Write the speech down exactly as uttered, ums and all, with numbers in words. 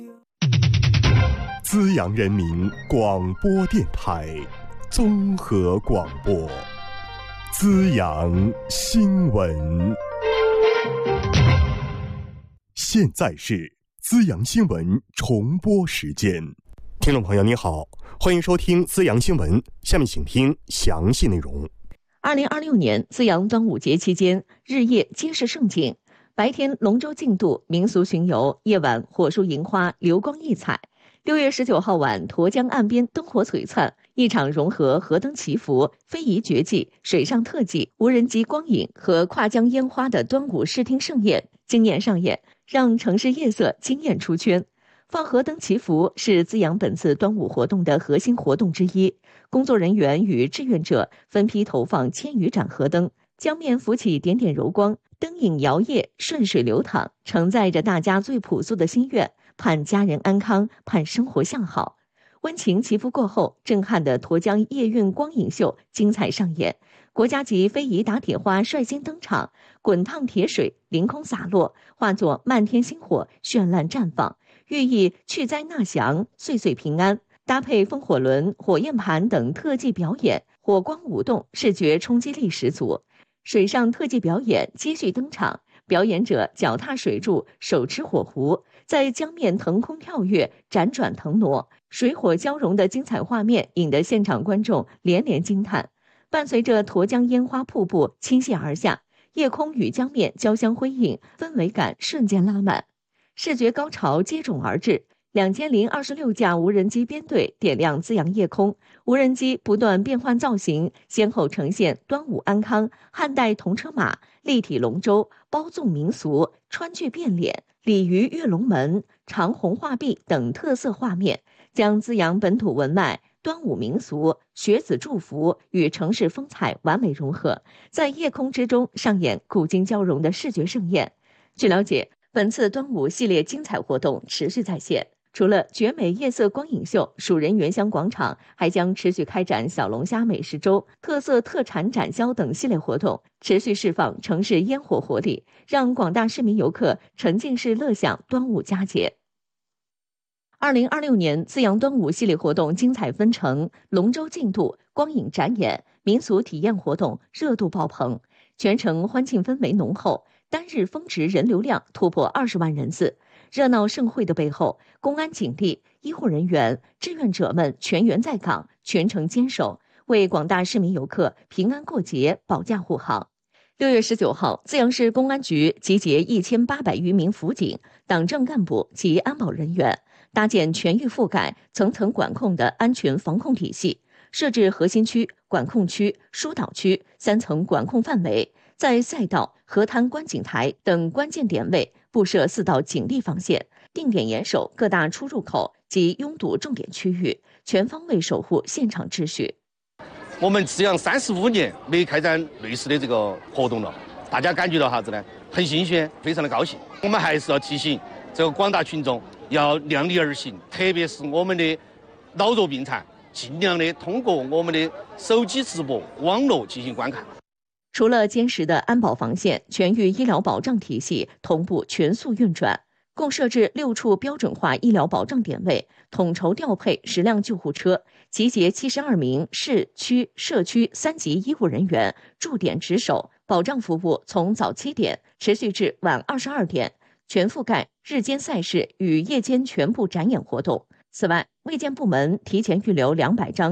资阳人民广播电台综合广播，资阳新闻。现在是资阳新闻重播时间。听众朋友你好，欢迎收听资阳新闻，下面请听详细内容。 二零二六年资阳端午节期间，日夜皆是盛景，白天龙舟竞渡、民俗巡游，夜晚火树银花，流光溢彩。六月十九号晚，沱江岸边灯火璀璨，一场融合河灯祈福、非遗绝技、水上特技、无人机光影和跨江烟花的端午视听盛宴惊艳上演，让城市夜色惊艳出圈。放河灯祈福是资阳本次端午活动的核心活动之一，工作人员与志愿者分批投放千余盏河灯，江面浮起点点柔光，灯影摇曳，顺水流淌，承载着大家最朴素的心愿，盼家人安康，盼生活向好。温情祈福过后，震撼的沱江夜韵光影秀精彩上演，国家级非遗打铁花率先登场，滚烫铁水凌空洒落，化作漫天星火绚烂绽放，寓意去灾纳祥，岁岁平安。搭配风火轮、火焰盘等特技表演，火光舞动，视觉冲击力十足。水上特技表演接续登场，表演者脚踏水柱，手持火壶，在江面腾空跳跃，辗转腾挪，水火交融的精彩画面引得现场观众连连惊叹。伴随着沱江烟花瀑布倾泻而下，夜空与江面交相辉映，氛围感瞬间拉满，视觉高潮接踵而至。两千零二十六架无人机编队点亮资阳夜空，无人机不断变换造型，先后呈现端午安康、汉代铜车马、立体龙舟、包粽民俗、川剧变脸、鲤鱼跃龙门、长虹画壁等特色画面，将资阳本土文脉、端午民俗、学子祝福与城市风采完美融合，在夜空之中上演古今交融的视觉盛宴。据了解，本次端午系列精彩活动持续在线。除了绝美夜色光影秀，蜀人原乡广场还将持续开展小龙虾美食周、特色特产展销等系列活动，持续释放城市烟火活力，让广大市民游客沉浸式乐享端午佳节。二零二六年资阳端午系列活动精彩纷呈，龙舟竞渡、光影展演、民俗体验活动热度爆棚，全程欢庆氛围浓厚，单日峰值人流量突破二十万人次。热闹盛会的背后，公安警力、医护人员、志愿者们全员在岗，全程坚守，为广大市民游客平安过节保驾护航。六月十九号，资阳市公安局集结一千八百余名辅警、党政干部及安保人员，搭建全域覆盖、层层管控的安全防控体系，设置核心区、管控区、疏导区三层管控范围，在赛道、河滩观景台等关键点位布设四道警力防线，定点严守各大出入口及拥堵重点区域，全方位守护现场秩序。 我们资阳三十五年没开展类似的这个活动了，大家感觉到啥子呢？很新鲜，非常的高兴。我们还是要提醒这个广大群众要量力而行，特别是我们的老弱病残，尽量的通过我们的手机直播、网络进行观看。 除了坚实的安保防线，全域医疗保障体系同步全速运转，共设置六处标准化医疗保障点位，统筹调配十辆救护车，集结七十二名市区社区三级医护人员驻点值守，保障服务从早七点持续至晚二十二点，全覆盖日间赛事与夜间全部展演活动。此外，卫健部门提前预留两百张